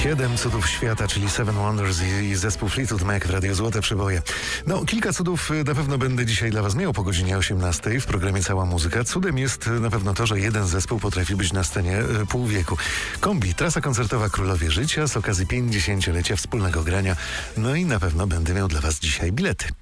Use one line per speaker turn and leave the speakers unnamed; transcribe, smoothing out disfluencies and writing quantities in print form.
Siedem cudów świata, czyli Seven Wonders i zespół Fleetwood Mac w Radiu Złote Przeboje. No, kilka cudów na pewno będę dzisiaj dla was miał po godzinie 18 w programie Cała Muzyka. Cudem jest na pewno to, że jeden zespół potrafi być na scenie pół wieku. Kombi, trasa koncertowa Królowie Życia z okazji 50-lecia wspólnego grania. No i na pewno będę miał dla was dzisiaj bilety.